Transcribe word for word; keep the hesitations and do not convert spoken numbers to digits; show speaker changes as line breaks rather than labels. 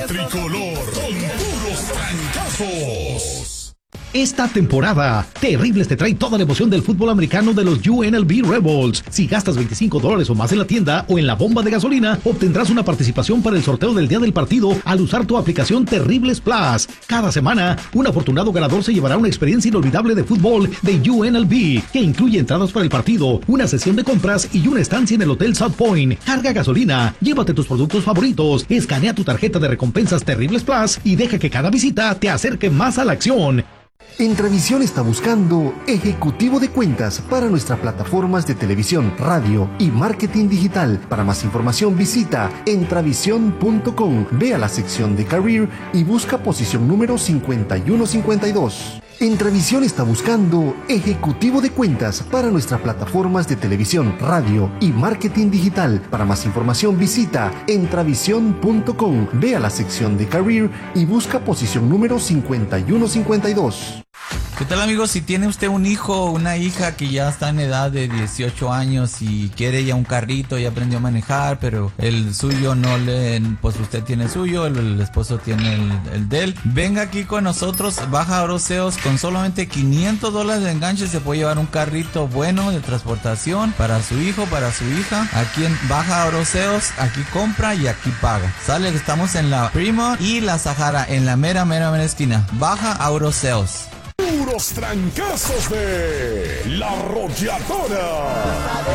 tricolor con puros trancazos.
Esta temporada, Terribles te trae toda la emoción del fútbol americano de los U N L V Rebels. Si gastas veinticinco dólares o más en la tienda o en la bomba de gasolina, obtendrás una participación para el sorteo del día del partido al usar tu aplicación Terribles Plus. Cada semana, un afortunado ganador se llevará una experiencia inolvidable de fútbol de U N L V, que incluye entradas para el partido, una sesión de compras y una estancia en el Hotel South Point. Carga gasolina, llévate tus productos favoritos, escanea tu tarjeta de recompensas Terribles Plus y deja que cada visita te acerque más a la acción.
Entravisión está buscando ejecutivo de cuentas para nuestras plataformas de televisión, radio y marketing digital. Para más información visita entravisión punto com, ve a la sección de Career y busca posición número cincuenta y uno cincuenta y dos. Entravisión está buscando ejecutivo de cuentas para nuestras plataformas de televisión, radio y marketing digital. Para más información visita entravisión punto com, ve a la sección de Career y busca posición número cincuenta y uno cincuenta y dos.
¿Qué tal, amigos? Si tiene usted un hijo o una hija que ya está en edad de dieciocho años y quiere ya un carrito, ya aprendió a manejar, pero el suyo no le... Pues usted tiene el suyo, el, el esposo tiene el, el de él. Venga aquí con nosotros, Baja Oroseos, con solamente quinientos dólares de enganche se puede llevar un carrito bueno de transportación para su hijo, para su hija. Aquí en Baja Oroseos, aquí compra y aquí paga. Sale, estamos en la Prima y la Sahara, en la mera, mera, mera esquina. Baja Oroseos.
Puros trancazos de La Arrolladora.